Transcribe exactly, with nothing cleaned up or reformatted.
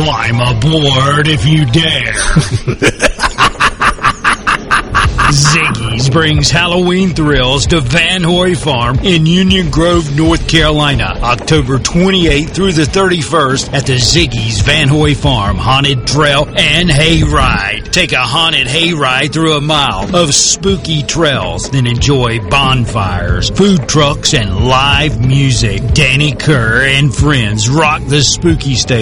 Climb aboard if you dare. Ziggy's brings Halloween thrills to Van Hoy Farm in Union Grove, North Carolina, October twenty-eighth through the thirty-first at the Ziggy's Van Hoy Farm Haunted Trail and Hayride. Take a haunted hayride through a mile of spooky trails, then enjoy bonfires, food trucks, and live music. Danny Kerr and friends rock the spooky stage